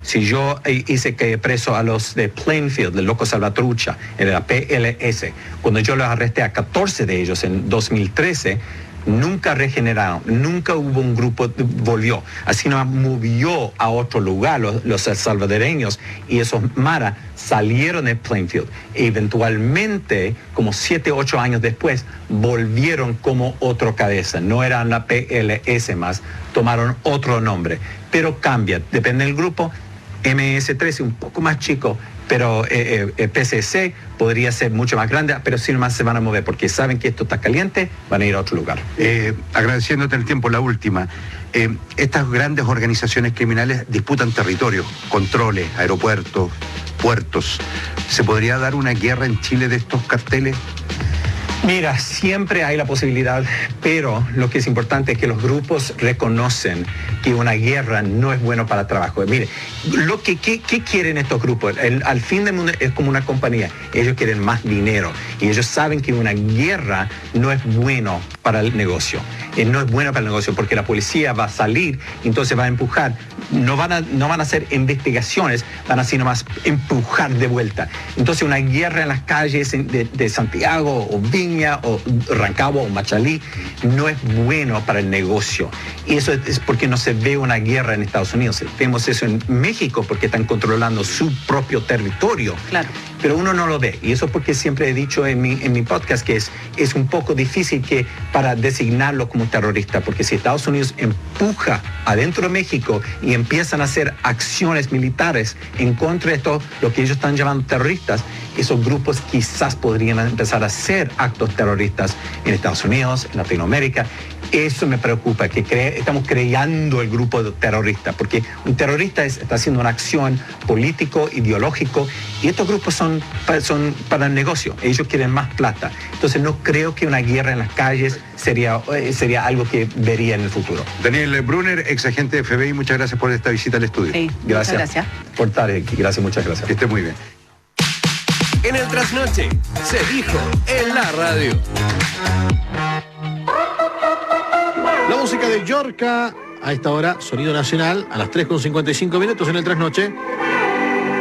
Si yo hice que preso a los de Plainfield, del Loco Salvatrucha, en la PLS, cuando yo los arresté a 14 de ellos en 2013, nunca regeneraron, nunca hubo un grupo, volvió. Así nos movió a otro lugar los salvadoreños, y esos Mara salieron de Plainfield. Eventualmente, como 7, 8 años después, volvieron como otro cabeza. No eran la PLS más, tomaron otro nombre. Pero cambia, depende del grupo. MS-13 un poco más chico, pero PCC podría ser mucho más grande, pero sí nomás se van a mover porque saben que esto está caliente, van a ir a otro lugar. Agradeciéndote el tiempo, la última. Estas grandes organizaciones criminales disputan territorios, controles, aeropuertos, puertos. ¿Se podría dar una guerra en Chile de estos carteles? Mira, siempre hay la posibilidad, pero lo que es importante es que los grupos reconocen que una guerra no es bueno para el trabajo. Mire, ¿qué quieren estos grupos? Al fin del mundo es como una compañía. Ellos quieren más dinero y ellos saben que una guerra no es bueno para el negocio. No es bueno para el negocio porque la policía va a salir, entonces va a empujar. No van a hacer investigaciones, van a así nomás empujar de vuelta. Entonces una guerra en las calles de Santiago o Viña o Rancagua o Machalí no es bueno para el negocio. Y eso es porque no se ve una guerra en Estados Unidos. Vemos eso en México porque están controlando su propio territorio. Claro. Pero uno no lo ve. Y eso es porque siempre he dicho en mi podcast que es un poco difícil para designarlo como terrorista, porque si Estados Unidos empuja adentro de México y empiezan a hacer acciones militares en contra de esto, lo que ellos están llamando terroristas, esos grupos quizás podrían empezar a hacer actos terroristas en Estados Unidos, en Latinoamérica. Eso me preocupa, que estamos creando el grupo terrorista, porque un terrorista está haciendo una acción político, ideológico, y estos grupos son para el negocio. Ellos quieren más plata. Entonces no creo que una guerra en las calles sería algo que vería en el futuro. Daniel Brunner, ex agente de FBI, muchas gracias por esta visita al estudio. Sí, gracias. Muchas gracias. Por estar aquí. Gracias, muchas gracias. Que esté muy bien. En el trasnoche se dijo en la radio. La música de Yorka, a esta hora, sonido nacional, a las 3:55 en el trasnoche.